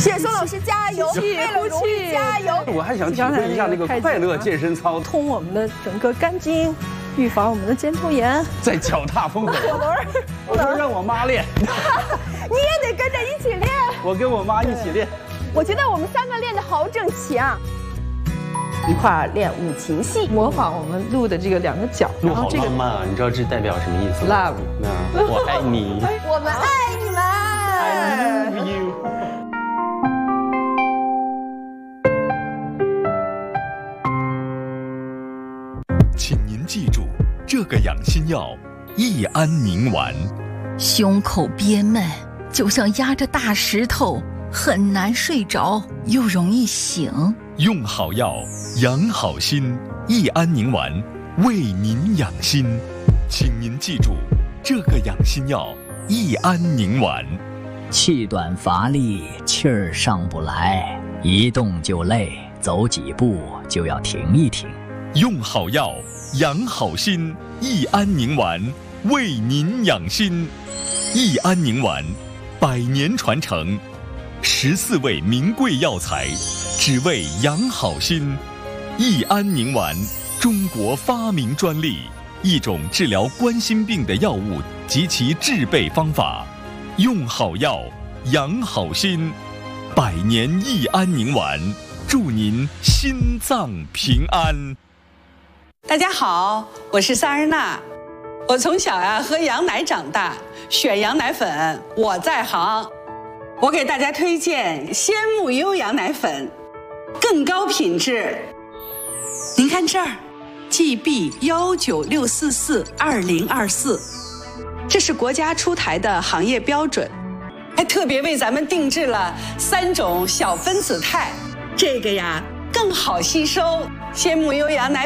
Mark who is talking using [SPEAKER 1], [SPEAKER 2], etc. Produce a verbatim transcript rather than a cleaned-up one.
[SPEAKER 1] 谢松老师加油，为了荣誉加油！
[SPEAKER 2] 我还想体会一下那个快乐健身操，
[SPEAKER 1] 通我们的整个肝经，预防我们的肩周炎。
[SPEAKER 2] 在脚踏风口。
[SPEAKER 1] 火轮，
[SPEAKER 2] 我说让我妈练，
[SPEAKER 1] 你也得跟着一起练。
[SPEAKER 2] 我跟我妈一起练。
[SPEAKER 1] 我觉得我们三个练得好整齐啊！一块儿练五禽戏，模仿我们鹿的这个两个角。
[SPEAKER 2] 鹿好浪漫啊！你知道这代表什么意思吗
[SPEAKER 1] ？Love，
[SPEAKER 2] 那我爱你，
[SPEAKER 1] 我们爱你们。
[SPEAKER 2] I love you。
[SPEAKER 3] 请您记住，这个养心药益安宁丸。
[SPEAKER 4] 胸口憋闷，就像压着大石头，很难睡着，又容易醒。
[SPEAKER 3] 用好药，养好心，益安宁丸为您养心。请您记住，这个养心药益安宁丸。
[SPEAKER 5] 气短乏力，气儿上不来，一动就累，走几步就要停一停。
[SPEAKER 3] 用好药，养好心，益安宁丸为您养心。益安宁丸，百年传承，十四味名贵药材，只为养好心。益安宁丸，中国发明专利，一种治疗冠心病的药物及其制备方法。用好药，养好心，百年益安宁丸，祝您心脏平安。
[SPEAKER 6] 大家好，我是萨日娜。我从小呀、啊、喝羊奶长大，选羊奶粉我在行。我给大家推荐鲜木优羊奶粉，更高品质。您看这儿 ，G B 幺九六四四二零二四，这是国家出台的行业标准，还特别为咱们定制了三种小分子肽，这个呀更好吸收。鲜木优羊奶